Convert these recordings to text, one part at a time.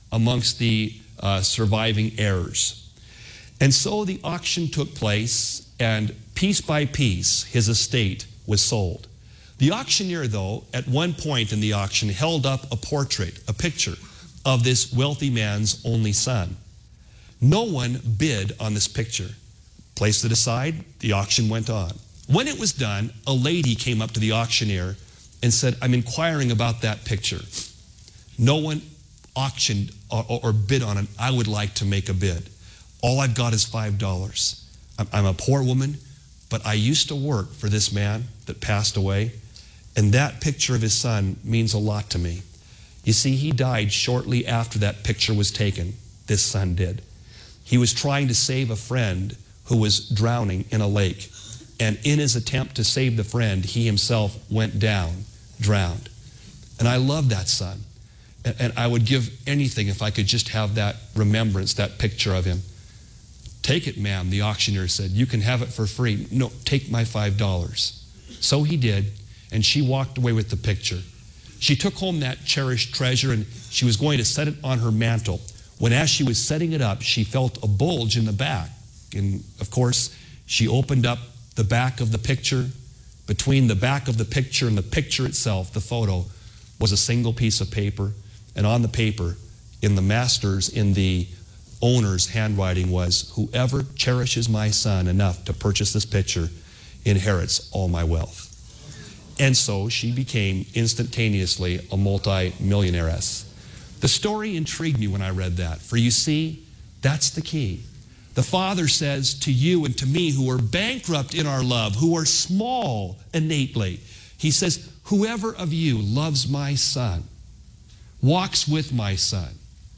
amongst the surviving heirs. And so the auction took place, and piece by piece, his estate was sold. The auctioneer, though, at one point in the auction held up a portrait, a picture of this wealthy man's only son. No one bid on this picture. Placed it aside, the auction went on. When it was done, a lady came up to the auctioneer and said, "I'm inquiring about that picture. No one auctioned or bid on it. I would like to make a bid. All I've got is $5. I'm a poor woman, but I used to work for this man that passed away, and that picture of his son means a lot to me." You see, he died shortly after that picture was taken. This son did. He was trying to save a friend who was drowning in a lake. And in his attempt to save the friend, he himself went down, drowned. And I love that son. And I would give anything if I could just have that remembrance, that picture of him. "Take it, ma'am," the auctioneer said. "You can have it for free." "No, take my $5. So he did, and she walked away with the picture. She took home that cherished treasure, and she was going to set it on her mantle, when as she was setting it up, she felt a bulge in the back. And of course, she opened up the back of the picture. Between the back of the picture and the picture itself, the photo, was a single piece of paper. And on the paper, in the owner's handwriting was, "Whoever cherishes my son enough to purchase this picture inherits all my wealth." And so she became instantaneously a multi-millionairess. The story intrigued me when I read that. For you see, that's the key. The Father says to you and to me who are bankrupt in our love, who are small innately, He says, "Whoever of you loves my son, walks with my son,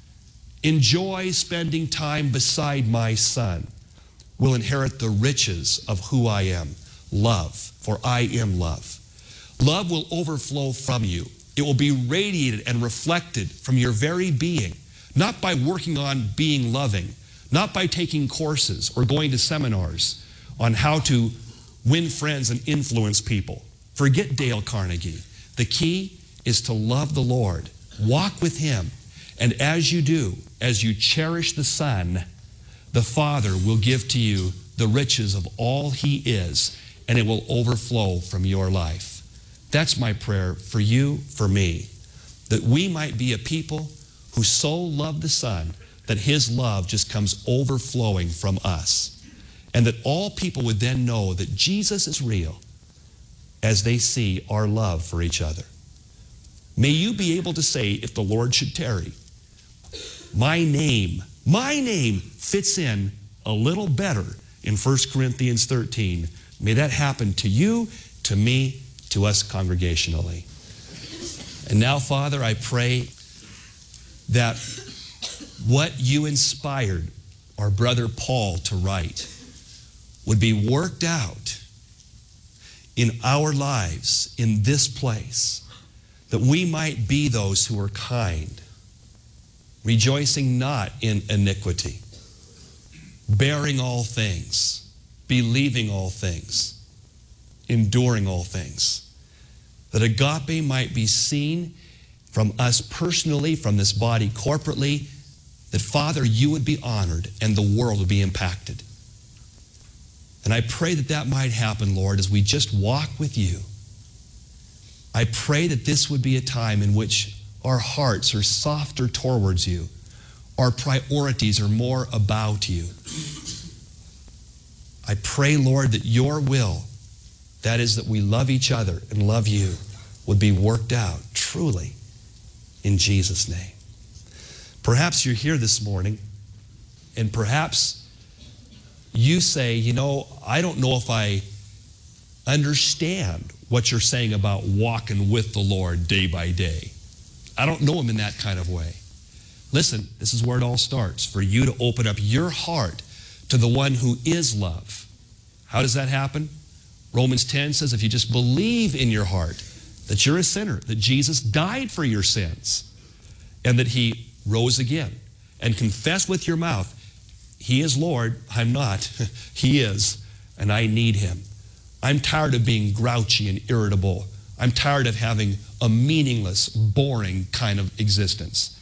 enjoys spending time beside my son, will inherit the riches of who I am, love, for I am love." Love will overflow from you. It will be radiated and reflected from your very being, not by working on being loving, not by taking courses or going to seminars on how to win friends and influence people. Forget Dale Carnegie. The key is to love the Lord, walk with Him, and as you do, as you cherish the Son, the Father will give to you the riches of all He is, and it will overflow from your life. That's my prayer for you, for me, that we might be a people who so love the Son that His love just comes overflowing from us, and that all people would then know that Jesus is real as they see our love for each other. May you be able to say, if the Lord should tarry, my name fits in a little better in 1 Corinthians 13. May that happen to you, to me, to us congregationally. And now, Father, I pray that what you inspired our brother Paul to write would be worked out in our lives in this place, that we might be those who are kind, rejoicing not in iniquity, bearing all things, believing all things, enduring all things. That agape might be seen from us personally, from this body corporately, that, Father, you would be honored and the world would be impacted. And I pray that that might happen, Lord, as we just walk with you. I pray that this would be a time in which our hearts are softer towards you. Our priorities are more about you. I pray, Lord, that your will, that is, that we love each other and love you, would be worked out truly in Jesus' name. Perhaps you're here this morning, and perhaps you say, I don't know if I understand what you're saying about walking with the Lord day by day. I don't know Him in that kind of way. Listen, this is where it all starts, for you to open up your heart to the one who is love. How does that happen? Romans 10 says if you just believe in your heart that you're a sinner, that Jesus died for your sins, and that He rose again, and confess with your mouth, He is Lord, I'm not, He is, and I need Him. I'm tired of being grouchy and irritable. I'm tired of having a meaningless, boring kind of existence.